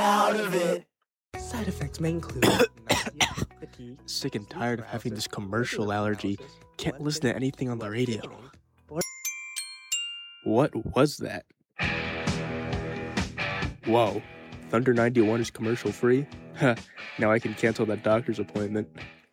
out of it. Side effects may include nausea, fatigue, Sick and tired of having this commercial allergy. Can't listen to anything on the radio. What was that? Whoa, Thunder 91 is commercial free? Now I can cancel that doctor's appointment.